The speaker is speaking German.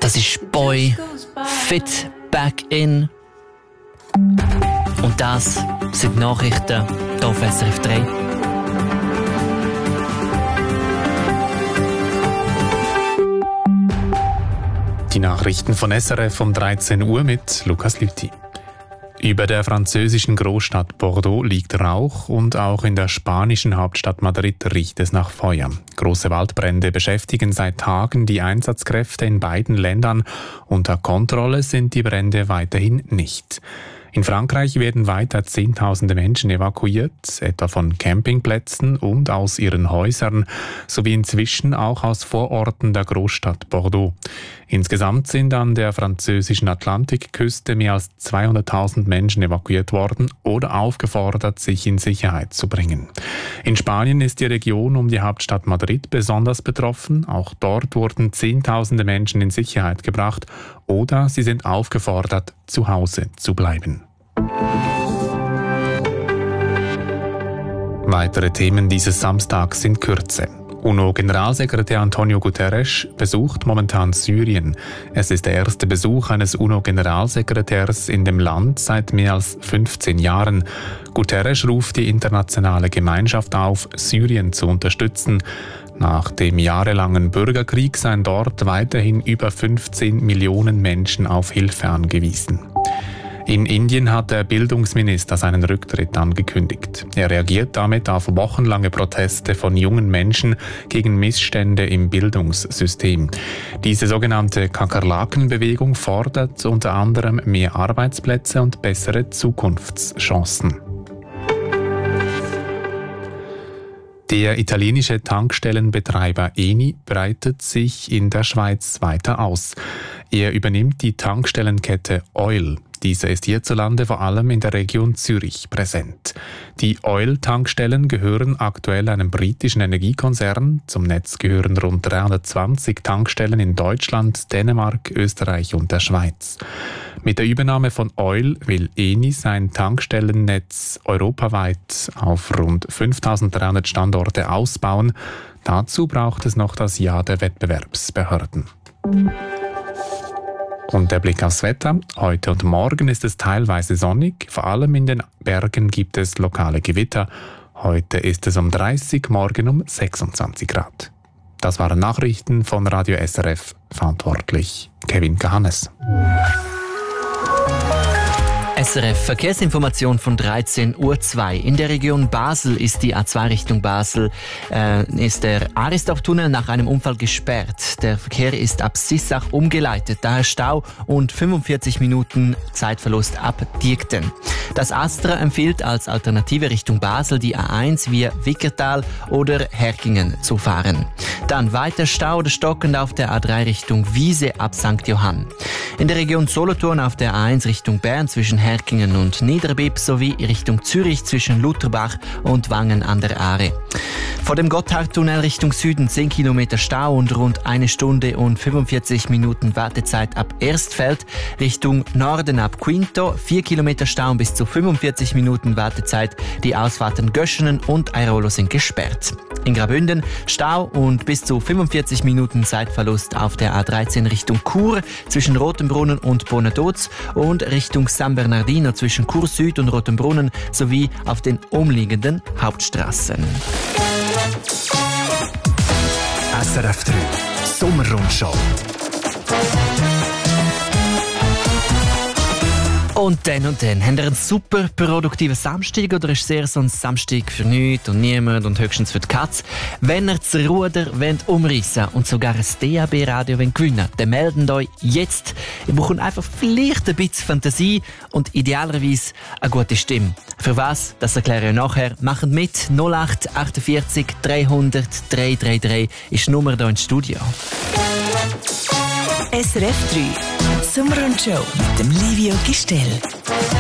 Das ist Boy Fit Back In. Und das sind Nachrichten hier auf SRF 3. Die Nachrichten von SRF um 13 Uhr mit Lukas Lüthi. Über der französischen Großstadt Bordeaux liegt Rauch und auch in der spanischen Hauptstadt Madrid riecht es nach Feuer. Große Waldbrände beschäftigen seit Tagen die Einsatzkräfte in beiden Ländern. Unter Kontrolle sind die Brände weiterhin nicht. In Frankreich werden weiter Zehntausende Menschen evakuiert, etwa von Campingplätzen und aus ihren Häusern, sowie inzwischen auch aus Vororten der Großstadt Bordeaux. Insgesamt sind an der französischen Atlantikküste mehr als 200.000 Menschen evakuiert worden oder aufgefordert, sich in Sicherheit zu bringen. In Spanien ist die Region um die Hauptstadt Madrid besonders betroffen. Auch dort wurden Zehntausende Menschen in Sicherheit gebracht oder sie sind aufgefordert, zu Hause zu bleiben. Weitere Themen dieses Samstags sind Kürze. UNO-Generalsekretär Antonio Guterres besucht momentan Syrien. Es ist der erste Besuch eines UNO-Generalsekretärs in dem Land seit mehr als 15 Jahren. Guterres ruft die internationale Gemeinschaft auf, Syrien zu unterstützen. Nach dem jahrelangen Bürgerkrieg seien dort weiterhin über 15 Millionen Menschen auf Hilfe angewiesen. In Indien hat der Bildungsminister seinen Rücktritt angekündigt. Er reagiert damit auf wochenlange Proteste von jungen Menschen gegen Missstände im Bildungssystem. Diese sogenannte Kakerlaken-Bewegung fordert unter anderem mehr Arbeitsplätze und bessere Zukunftschancen. Der italienische Tankstellenbetreiber Eni breitet sich in der Schweiz weiter aus. Er übernimmt die Tankstellenkette Oil. Diese ist hierzulande vor allem in der Region Zürich präsent. Die Oil-Tankstellen gehören aktuell einem britischen Energiekonzern. Zum Netz gehören rund 320 Tankstellen in Deutschland, Dänemark, Österreich und der Schweiz. Mit der Übernahme von Oil will Eni sein Tankstellennetz europaweit auf rund 5.300 Standorte ausbauen. Dazu braucht es noch das Ja der Wettbewerbsbehörden. Und der Blick aufs Wetter. Heute und morgen ist es teilweise sonnig. Vor allem in den Bergen gibt es lokale Gewitter. Heute ist es um 30, morgen um 26 Grad. Das waren Nachrichten von Radio SRF. Verantwortlich Kevin Kahannes. SRF Verkehrsinformation von 13.02 Uhr. In der Region Basel ist die A2 Richtung Basel, ist der Aristop-Tunnel nach einem Unfall gesperrt. Der Verkehr ist ab Sissach umgeleitet, daher Stau und 45 Minuten Zeitverlust ab Diekten. Das Astra empfiehlt als Alternative Richtung Basel die A1 via Wickertal oder Herkingen zu fahren. Dann weiter Stau oder stockend auf der A3 Richtung Wiese ab St. Johann. In der Region Solothurn auf der A1 Richtung Bern zwischen Herkingen und Niederbipp sowie Richtung Zürich zwischen Lutherbach und Wangen an der Aare. Vor dem Gotthardtunnel Richtung Süden 10 Kilometer Stau und rund 1 Stunde und 45 Minuten Wartezeit ab Erstfeld. Richtung Norden ab Quinto 4 Kilometer Stau und bis zu 45 Minuten Wartezeit. Die Ausfahrten Göschenen und Airolo sind gesperrt. In Graubünden Stau und bis zu 45 Minuten Zeitverlust auf der A13 Richtung Chur zwischen Rotenbrunnen und Bonadoz und Richtung San Bernardino zwischen Chur Süd und Rotenbrunnen sowie auf den umliegenden Hauptstraßen. SRF 3 Sommerrundschau. Und dann, habt ihr einen super produktiven Samstag oder ist es eher so ein Samstag für nichts und niemand und höchstens für die Katze? Wenn ihr das Ruder umreißen und sogar ein DAB-Radio gewinnen wollt, dann meldet euch jetzt. Ihr braucht einfach vielleicht ein bisschen Fantasie und idealerweise eine gute Stimme. Für was? Das erkläre ich euch nachher. Macht mit 08 48 300 333 ist die Nummer hier ins Studio. SRF 3 Sommerrundschau mit dem Livio Gistel.